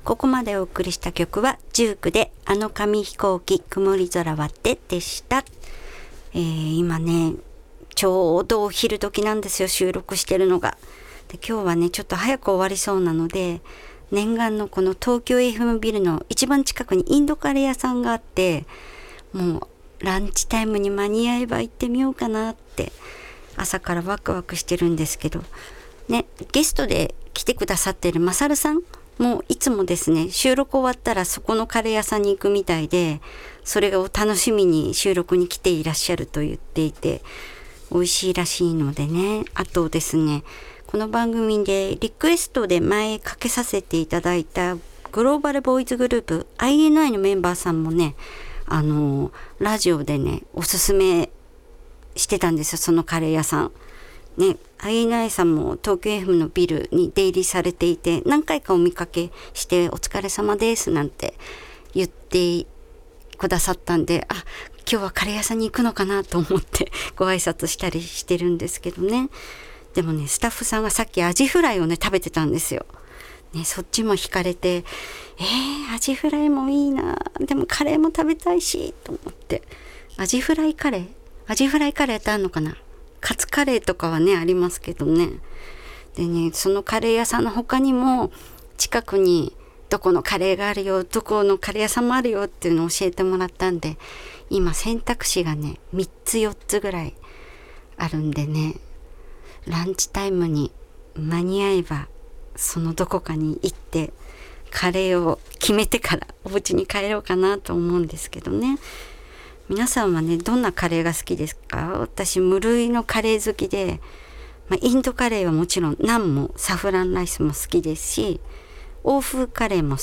ここまでお送りした曲はジュークであの紙飛行機曇り空割ってでした。今ねちょうどお昼時なんですよ、収録してるのが。で今日はねちょっと早く終わりそうなので、念願のこの東京 FM ビルの一番近くにインドカレー屋さんがあって、もうランチタイムに間に合えば行ってみようかなって朝からワクワクしてるんですけどね。ゲストで来てくださってるマサルさんもういつもですね、収録終わったらそこのカレー屋さんに行くみたいで、それを楽しみに収録に来ていらっしゃると言っていて、美味しいらしいのでね。あとですね、この番組でリクエストで前かけさせていただいたグローバルボーイズグループ INI のメンバーさんもね、ラジオでねおすすめしてたんですよ、そのカレー屋さんね。INI さんも東京 FM のビルに出入りされていて、何回かお見かけしてお疲れ様ですなんて言ってくださったんで、あ、今日はカレー屋さんに行くのかなと思ってご挨拶したりしてるんですけどね。でもね、スタッフさんがさっきアジフライをね食べてたんですよ、ね、そっちも惹かれて、アジフライもいいな、でもカレーも食べたいしと思って、アジフライカレーってあるのかな。カツカレーとかはねありますけどね。でね、そのカレー屋さんの他にも近くにどこのカレーがあるよ、どこのカレー屋さんもあるよっていうのを教えてもらったんで、今選択肢がね3つ4つぐらいあるんでね、ランチタイムに間に合えばそのどこかに行ってカレーを決めてからお家に帰ろうかなと思うんですけどね。皆さんはねどんなカレーが好きですか？私無類のカレー好きで、インドカレーはもちろんナンもサフランライスも好きですし、欧風カレーも好